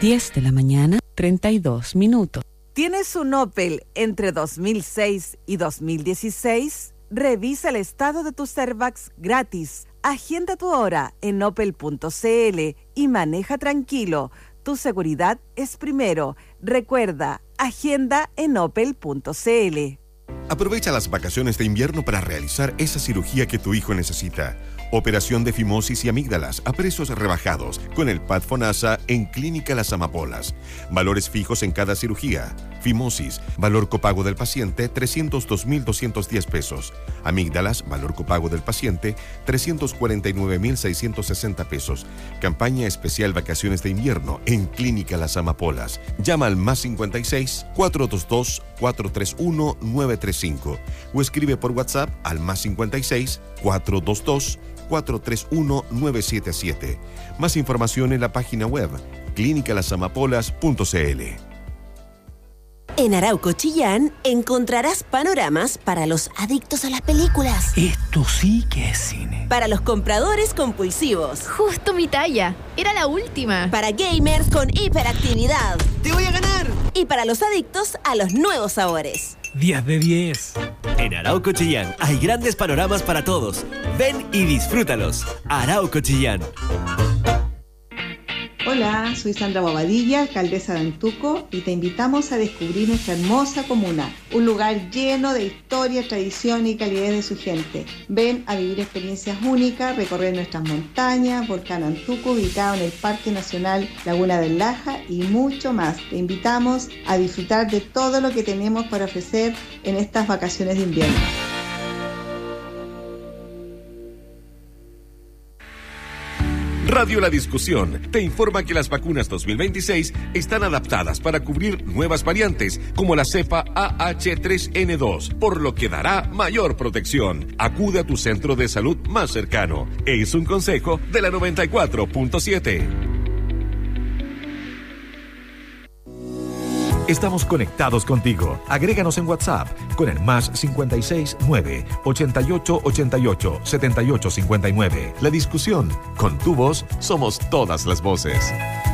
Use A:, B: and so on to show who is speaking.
A: 10 de la mañana, 32 minutos.
B: ¿Tienes un Opel entre 2006 y 2016? Revisa el estado de tu Servax gratis. Agenda tu hora en opel.cl y maneja tranquilo. Tu seguridad es primero. Recuerda, agenda en opel.cl.
C: Aprovecha las vacaciones de invierno para realizar esa cirugía que tu hijo necesita. Operación de fimosis y amígdalas a precios rebajados con el PAD FONASA en Clínica Las Amapolas. Valores fijos en cada cirugía. Fimosis, valor copago del paciente, 302.210 pesos. Amígdalas, valor copago del paciente, 349.660 pesos. Campaña especial vacaciones de invierno en Clínica Las Amapolas. Llama al +56 422 431 935 o escribe por WhatsApp al +56 422 431 977. Más información en la página web clinicalasamapolas.cl.
D: En Arauco Chillán encontrarás panoramas para los adictos a las películas.
E: Esto sí que es cine.
D: Para los compradores compulsivos.
F: Justo mi talla. Era la última.
D: Para gamers con hiperactividad.
E: ¡Te voy a ganar!
D: Y para los adictos a los nuevos sabores.
E: 10 de 10.
G: En Arauco Chillán hay grandes panoramas para todos. Ven y disfrútalos. Arauco Chillán.
H: Hola, soy Sandra Bobadilla, alcaldesa de Antuco, y te invitamos a descubrir nuestra hermosa comuna, un lugar lleno de historia, tradición y calidez de su gente. Ven a vivir experiencias únicas, recorrer nuestras montañas, Volcán Antuco, ubicado en el Parque Nacional Laguna del Laja, y mucho más. Te invitamos a disfrutar de todo lo que tenemos para ofrecer en estas vacaciones de invierno.
C: Radio La Discusión te informa que las vacunas 2026 están adaptadas para cubrir nuevas variantes como la cepa AH3N2, por lo que dará mayor protección. Acude a tu centro de salud más cercano. Es un consejo de la 94.7.
I: Estamos conectados contigo. Agréganos en WhatsApp con el +56 9 88 88 78 59. La Discusión. Con tu voz somos todas las voces.